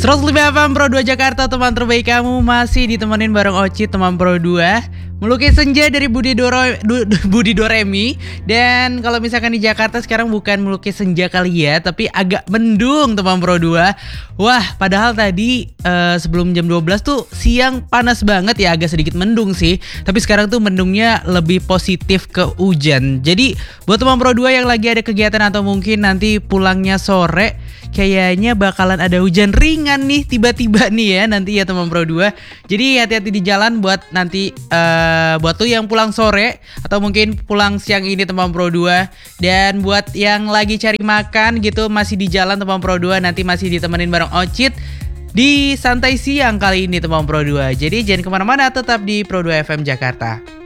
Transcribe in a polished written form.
105 FM Pro 2 Jakarta, teman terbaik kamu masih ditemenin bareng Oci, teman Pro 2. Melukis senja dari Budi Doremi. Dan kalau misalkan di Jakarta sekarang bukan melukis senja kali ya, tapi agak mendung teman Pro 2. Wah, padahal tadi sebelum jam 12 tuh siang panas banget ya, agak sedikit mendung sih. Tapi sekarang tuh mendungnya lebih positif ke hujan. Jadi buat teman Pro 2 yang lagi ada kegiatan atau mungkin nanti pulangnya sore, kayaknya bakalan ada hujan ringan nih tiba-tiba nih ya nanti ya teman Pro 2. Jadi hati-hati di jalan buat nanti buat tuh yang pulang sore atau mungkin pulang siang ini teman Pro 2. Dan buat yang lagi cari makan gitu masih di jalan teman Pro 2, nanti masih ditemenin bareng Ocit di santai siang kali ini teman Pro 2. Jadi jangan kemana-mana, tetap di Pro 2 FM Jakarta.